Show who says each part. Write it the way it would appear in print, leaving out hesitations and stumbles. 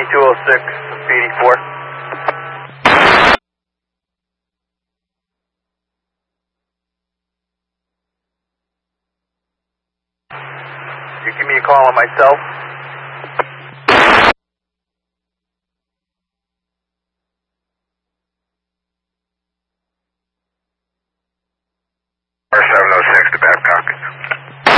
Speaker 1: 2206, PD4. You give me a call on my cell.